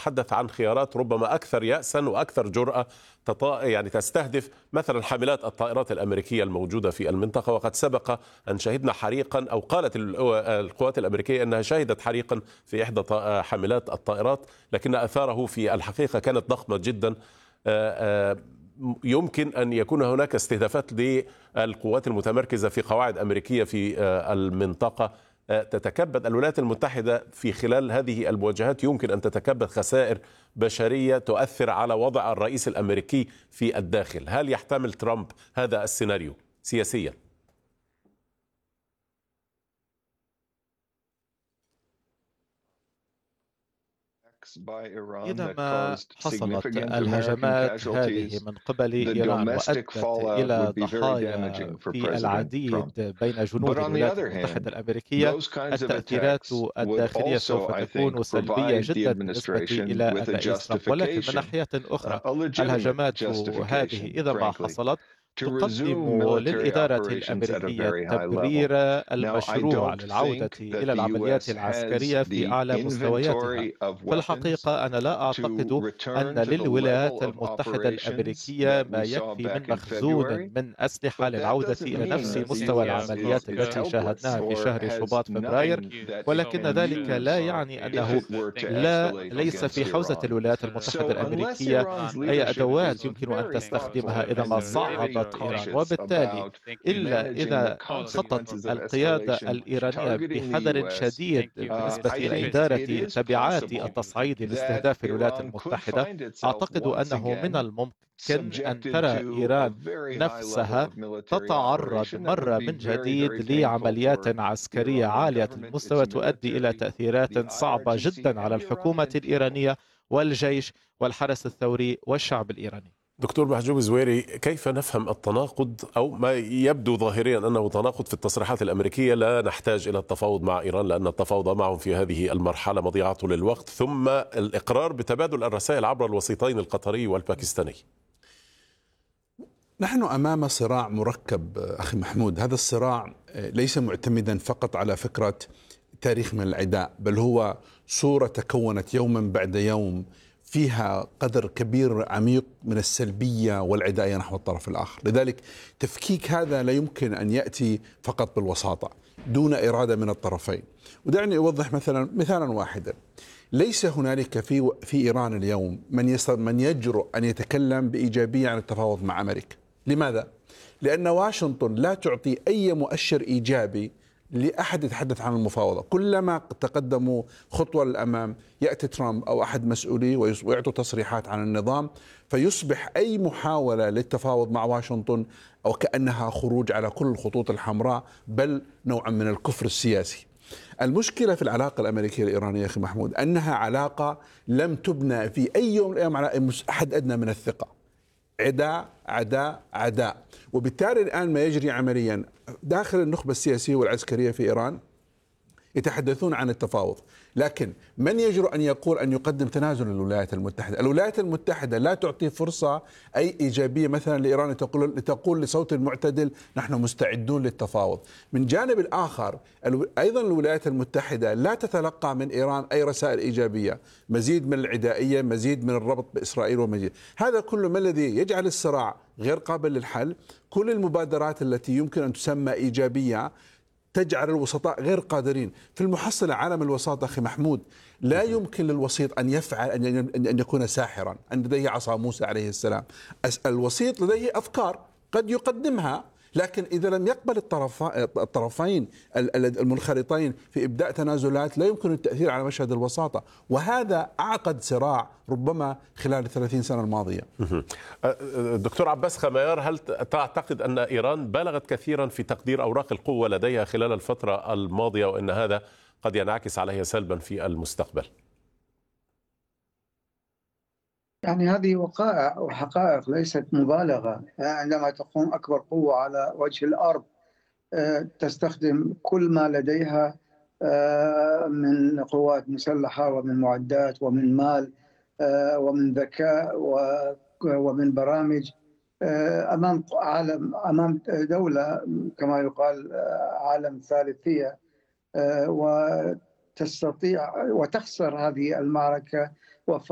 نتحدث عن خيارات ربما أكثر يأسا وأكثر جرأة، يعني تستهدف مثلا حاملات الطائرات الأمريكية الموجودة في المنطقة. وقد سبق أن شهدنا حريقا، أو قالت القوات الأمريكية أنها شهدت حريقا في إحدى حاملات الطائرات، لكن آثاره في الحقيقة كانت ضخمة جدا. يمكن أن يكون هناك استهدافات للقوات المتمركزة في قواعد أمريكية في المنطقة. تتكبد الولايات المتحدة في خلال هذه المواجهات، يمكن أن تتكبد خسائر بشرية تؤثر على وضع الرئيس الأمريكي في الداخل. هل يحتمل ترامب هذا السيناريو سياسيا؟ إذا ما حصلت الهجمات هذه من قبل إيران وأدت إلى ضحايا في العديد بين جنود الولايات المتحدة الأمريكية، التأثيرات الداخلية سوف تكون سلبية جدا بالنسبة إلى الرئيس ترامب. ولكن من ناحية أخرى، الهجمات هذه إذا ما حصلت تقدم للإدارة الأمريكية التبرير المشروع للعودة إلى العمليات العسكرية في أعلى مستوياتها. في الحقيقة أنا لا أعتقد أن للولايات المتحدة الأمريكية ما يكفي من مخزون من أسلحة للعودة إلى نفس مستوى العمليات التي شاهدناها في شهر شباط فبراير، ولكن ذلك لا يعني أنه ليس في حوزة الولايات المتحدة الأمريكية أي أدوات يمكن أن تستخدمها إذا ما صعدت إيران. وبالتالي إلا إذا خطت القيادة الإيرانية بحذر شديد بالنسبة إلى إدارة تبعات التصعيد لاستهداف الولايات المتحدة، أعتقد أنه من الممكن أن ترى إيران نفسها تتعرض مرة من جديد لعمليات عسكرية عالية المستوى تؤدي إلى تأثيرات صعبة جدا على الحكومة الإيرانية والجيش والحرس الثوري والشعب الإيراني. دكتور محجوب زويري، كيف نفهم التناقض أو ما يبدو ظاهريا أنه تناقض في التصريحات الأمريكية؟ لا نحتاج إلى التفاوض مع إيران لأن التفاوض معهم في هذه المرحلة مضيعة للوقت، ثم الإقرار بتبادل الرسائل عبر الوسيطين القطري والباكستاني. نحن أمام صراع مركب أخي محمود. هذا الصراع ليس معتمدا فقط على فكرة تاريخ من العداء، بل هو صورة تكونت يوما بعد يوم فيها قدر كبير عميق من السلبية والعداء نحو الطرف الآخر. لذلك تفكيك هذا لا يمكن أن يأتي فقط بالوساطة دون إرادة من الطرفين. ودعني أوضح مثالا واحدا. ليس هنالك في إيران اليوم من يجرؤ أن يتكلم بإيجابية عن التفاوض مع أمريكا. لماذا؟ لأن واشنطن لا تعطي أي مؤشر إيجابي لأحد يتحدث عن المفاوضة. كلما تقدموا خطوة للأمام يأتي ترامب أو أحد مسؤوليه ويعطوا تصريحات عن النظام، فيصبح أي محاولة للتفاوض مع واشنطن أو كأنها خروج على كل الخطوط الحمراء، بل نوعا من الكفر السياسي. المشكلة في العلاقة الأمريكية الإيرانية أخي محمود أنها علاقة لم تبنى في أي يوم من الأيام على أحد أدنى من الثقة. عداء عداء عداء. وبالتالي الآن ما يجري عمليا داخل النخبة السياسية والعسكرية في إيران يتحدثون عن التفاوض، لكن من يجرؤ أن يقول أن يقدم تنازل للولايات المتحدة؟ الولايات المتحدة لا تعطي فرصة أي إيجابية مثلا لإيران لتقول لصوت المعتدل نحن مستعدون للتفاوض. من جانب الآخر أيضا الولايات المتحدة لا تتلقى من إيران أي رسائل إيجابية، مزيد من العدائية، مزيد من الربط بإسرائيل ومزيد. هذا كله ما الذي يجعل الصراع غير قابل للحل. كل المبادرات التي يمكن أن تسمى إيجابية تجعل الوسطاء غير قادرين. في المحصلة عالم الوساطة أخي محمود لا يمكن للوسيط أن يفعل أن يكون ساحرا، أن لديه عصا موسى عليه السلام. الوسيط لديه أفكار قد يقدمها، لكن إذا لم يقبل الطرفين المنخرطين في إبداء تنازلات لا يمكن التأثير على مشهد الوساطة. وهذا أعقد صراع ربما خلال 30 سنة الماضية. دكتور عباس خميار، هل تعتقد أن إيران بلغت كثيرا في تقدير أوراق القوة لديها خلال الفترة الماضية، وأن هذا قد ينعكس عليها سلبا في المستقبل؟ يعني هذه وقائع وحقائق ليست مبالغة. عندما تقوم أكبر قوة على وجه الأرض تستخدم كل ما لديها من قوات مسلحة ومن معدات ومن مال ومن ذكاء ومن برامج أمام دولة كما يقال عالم ثالثية، وتستطيع وتخسر هذه المعركة